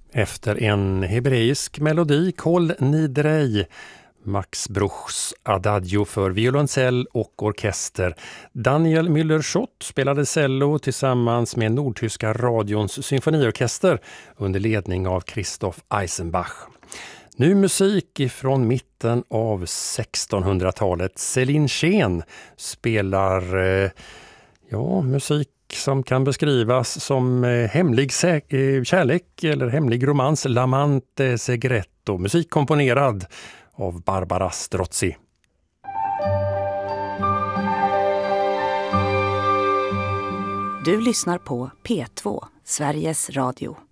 Efter en hebreisk melodi, Kol Nidrei, Max Bruchs Adagio för violoncell och orkester. Daniel Müller-Schott spelade cello tillsammans med Nordtyska radions symfoniorkester under ledning av Christoph Eisenbach. Nu musik från mitten av 1600-talet. Céline Schen spelar musik som kan beskrivas som hemlig kärlek eller hemlig romans, L'amante segreto, musik komponerad av Barbara Strozzi. Du lyssnar på P2, Sveriges Radio.